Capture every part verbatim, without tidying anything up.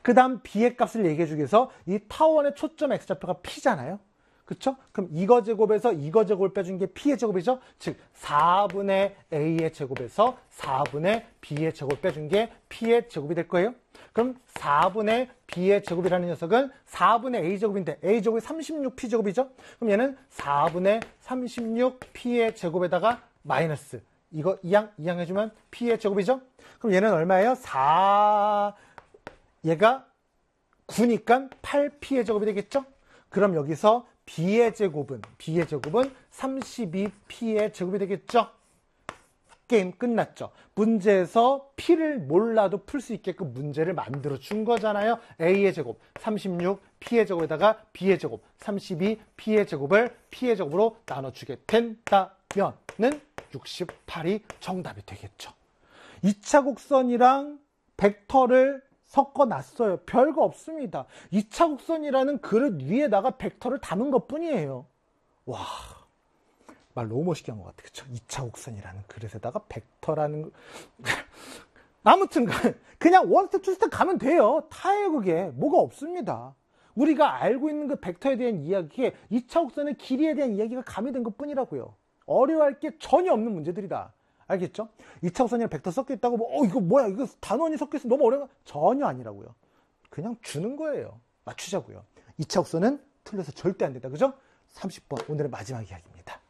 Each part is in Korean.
그 다음 b의 값을 얘기해 주기 위해서 이 타원의 초점 x좌표가 p잖아요. 그쵸? 그럼 이거 제곱에서 이거 제곱을 빼준 게 p의 제곱이죠? 즉 사분의 a의 제곱에서 사분의 b의 제곱을 빼준 게 p의 제곱이 될 거예요. 그럼 사분의 b의 제곱이라는 녀석은 사분의 a 제곱인데 a 제곱이 삼십육 피 제곱이죠? 그럼 얘는 사분의 삼십육 p의 제곱에다가 마이너스 이거 이항 이항 해주면 p의 제곱이죠? 그럼 얘는 얼마예요? 사 얘가 구니까 팔 피의 제곱이 되겠죠? 그럼 여기서 b의 제곱은 b의 제곱은 삼십이 피의 제곱이 되겠죠? 게임 끝났죠. 문제에서 p를 몰라도 풀 수 있게끔 문제를 만들어 준 거잖아요. a의 제곱 삼십육 p의 제곱에다가 b의 제곱 삼십이 p의 제곱을 p의 제곱으로 나눠주게 된다면은 육십팔이 정답이 되겠죠. 이 차 곡선이랑 벡터를 섞어놨어요. 별거 없습니다. 이 차 곡선이라는 그릇 위에다가 벡터를 담은 것 뿐이에요. 와, 말 너무 멋있게 한 것 같아. 그쵸? 이 차 곡선이라는 그릇에다가 벡터라는 아무튼 그냥 원스텝 투스텝 가면 돼요. 타예요. 그게 뭐가 없습니다. 우리가 알고 있는 그 벡터에 대한 이야기에 이 차 곡선의 길이에 대한 이야기가 가미된 것 뿐이라고요. 어려워할 게 전혀 없는 문제들이다. 알겠죠? 이 차 곡선이랑 벡터 섞여 있다고 뭐, 어, 이거 뭐야? 이거 단원이 섞여 있어. 너무 어려워. 전혀 아니라고요. 그냥 주는 거예요. 맞추자고요. 이 차 곡선은 틀려서 절대 안 된다. 그죠? 삼십 번. 오늘의 마지막 이야기입니다.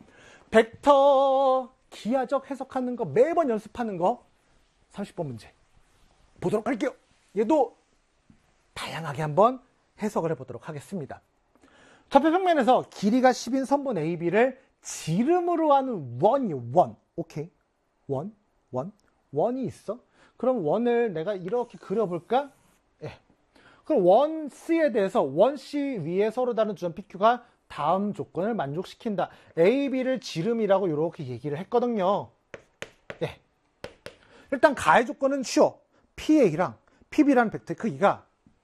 벡터 기하적 해석하는 거 매번 연습하는 거 삼십 번 문제 보도록 할게요. 얘도 다양하게 한번 해석을 해보도록 하겠습니다. 좌표 평면에서 길이가 십인 선분 에이비를 지름으로 하는 원이요. 원. 오케이. 원, 원, 원이 있어. 그럼 원을 내가 이렇게 그려볼까? 예. 그럼 원 C에 대해서 원 C 위에 서로 다른 주점 피큐가 다음 조건을 만족시킨다. A, B를 지름이라고 이렇게 얘기를 했거든요. 예. 일단 가해 조건은 쉬워. PA랑 피비라는 벡터의 크기가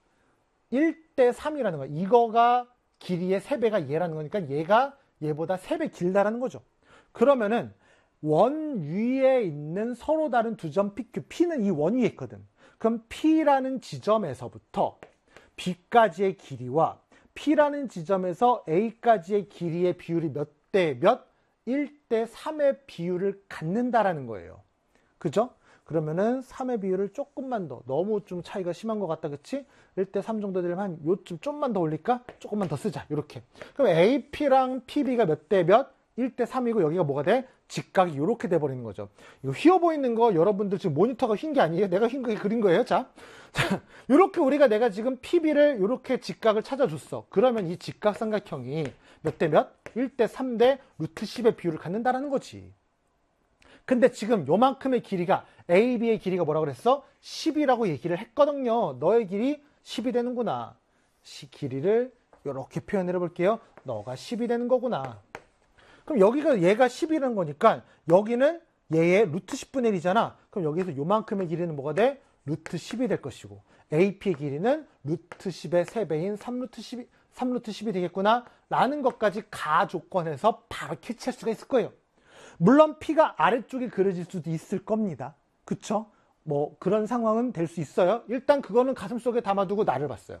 일 대 삼이라는 거야. 이거가 길이의 세 배가 얘라는 거니까 얘가 얘보다 세 배 길다라는 거죠. 그러면은 원 위에 있는 서로 다른 두 점 피큐, P는 이 원 위에 있거든. 그럼 P라는 지점에서부터 B까지의 길이와 P라는 지점에서 A까지의 길이의 비율이 몇 대 몇? 일 대 삼의 비율을 갖는다라는 거예요. 그죠? 그러면은 삼의 비율을 조금만 더, 너무 좀 차이가 심한 것 같다, 그치? 일 대 삼 정도 되면 한 요쯤 좀만 더 올릴까? 조금만 더 쓰자, 이렇게. 그럼 에이피랑 피비가 몇 대 몇? 일 대 삼이고 여기가 뭐가 돼? 직각이 이렇게 돼버리는 거죠. 이거 휘어 보이는 거 여러분들 지금 모니터가 휜 게 아니에요? 내가 휜 거 그린 거예요. 자, 자, 이렇게 우리가 내가 지금 피비를 이렇게 직각을 찾아줬어. 그러면 이 직각삼각형이 몇 대 몇? 일 대 삼 대 루트 십의 비율을 갖는다라는 거지. 근데 지금 요만큼의 길이가 에이비의 길이가 뭐라고 그랬어? 십이라고 얘기를 했거든요. 너의 길이 십이 되는구나. 시 길이를 이렇게 표현해 볼게요. 너가 십이 되는 거구나. 그럼 여기가 얘가 십이라는 거니까 여기는 얘의 루트 십분의 일이잖아. 그럼 여기서 요만큼의 길이는 뭐가 돼? 루트 십이 될 것이고 에이피의 길이는 루트 십의 세 배인 삼 루트 십이, 삼 루트 십이 되겠구나 라는 것까지 가 조건에서 바로 캐치할 수가 있을 거예요. 물론 P가 아래쪽에 그려질 수도 있을 겁니다. 그쵸? 뭐 그런 상황은 될 수 있어요. 일단 그거는 가슴속에 담아두고 나를 봤어요.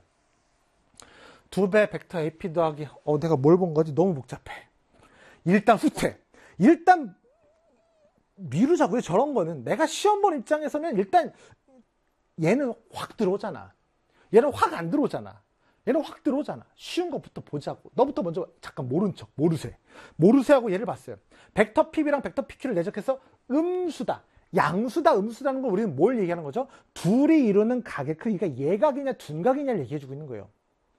두 배 벡터 에이피 더하기 어 내가 뭘 본 거지? 너무 복잡해. 일단 후퇴. 일단 미루자고요. 저런 거는 내가 시험 본 입장에서는 일단 얘는 확 들어오잖아. 얘는 확 안 들어오잖아. 얘는 확 들어오잖아. 쉬운 것부터 보자고. 너부터 먼저 잠깐 모른 척. 모르쇠. 모르쇠하고 얘를 봤어요. 벡터 피비랑 벡터 피큐를 내적해서 음수다. 양수다, 음수다는 걸 우리는 뭘 얘기하는 거죠? 둘이 이루는 각의 크기가 예각이냐 둔각이냐를 얘기해주고 있는 거예요.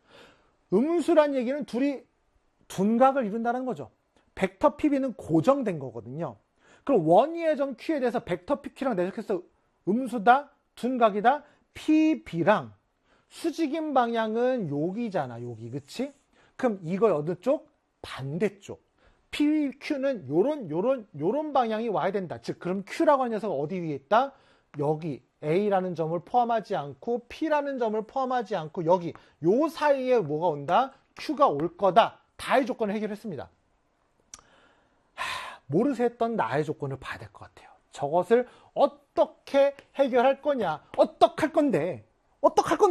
음수란 얘기는 둘이 둔각을 이룬다는 거죠. 벡터 피비는 고정된 거거든요. 그럼 원위의 점 Q에 대해서 벡터 피큐랑 내적해서 음수다, 둔각이다, 피비랑 수직인 방향은 여기잖아, 여기, 그치? 그럼 이거 어느 쪽? 반대쪽. 피큐는 요런, 요런, 요런 방향이 와야 된다. 즉, 그럼 Q라고 하는 녀석은 어디 위에 있다? 여기, A라는 점을 포함하지 않고, P라는 점을 포함하지 않고, 여기, 요 사이에 뭐가 온다? Q가 올 거다. 다의 조건을 해결했습니다. 하, 모르쇠 했던 나의 조건을 봐야 될 것 같아요. 저것을 어떻게 해결할 거냐? 어떡할 건데? 어떡할 건데?